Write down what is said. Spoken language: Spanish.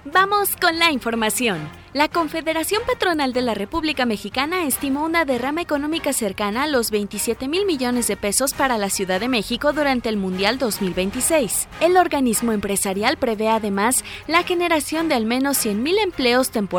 Vamos con la información. La Confederación Patronal de la República Mexicana estimó una derrama económica cercana a los 27,000 millones de pesos para la Ciudad de México durante el Mundial 2026. El organismo empresarial prevé además la generación de al menos 100,000 empleos temporales